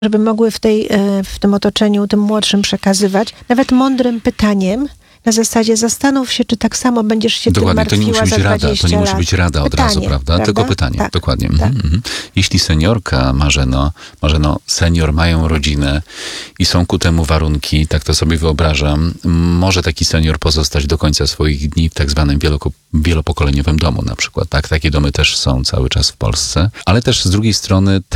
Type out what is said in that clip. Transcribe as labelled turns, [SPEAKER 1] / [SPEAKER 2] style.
[SPEAKER 1] żeby mogły w tym otoczeniu, tym młodszym przekazywać, nawet mądrym pytaniem, na zasadzie zastanów się, czy tak samo będziesz się tym martwiła za 20 lat.
[SPEAKER 2] To nie musi być rada od razu, prawda? Tylko pytanie,
[SPEAKER 1] tak,
[SPEAKER 2] dokładnie.
[SPEAKER 1] Tak.
[SPEAKER 2] Jeśli seniorka, Marzeno, senior mają rodzinę i są ku temu warunki, tak to sobie wyobrażam, może taki senior pozostać do końca swoich dni w tak zwanym wielopokoleniowym domu na przykład, tak? Takie domy też są cały czas w Polsce, ale też z drugiej strony